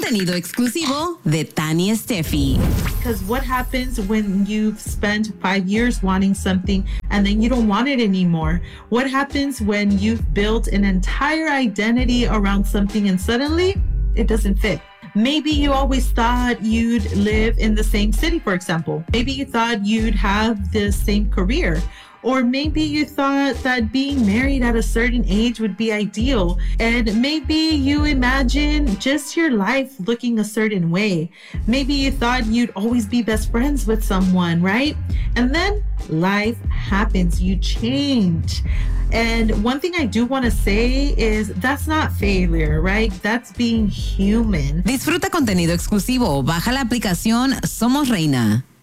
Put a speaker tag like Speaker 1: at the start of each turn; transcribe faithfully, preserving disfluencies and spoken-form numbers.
Speaker 1: Contenido exclusivo de Tani Steffi.
Speaker 2: Because what happens when you've spent five years wanting something and then you don't want it anymore? What happens when you've built an entire identity around something and suddenly it doesn't fit? Maybe you always thought you'd live in the same city, for example. Maybe you thought you'd have the same career. Or maybe you thought that being married at a certain age would be ideal. And maybe you imagine just your life looking a certain way. Maybe you thought you'd always be best friends with someone, right? And then life happens, you change. And one thing I do want to say is that's not failure, right? That's being human.
Speaker 1: Disfruta contenido exclusivo. Baja la aplicación Somos Reina.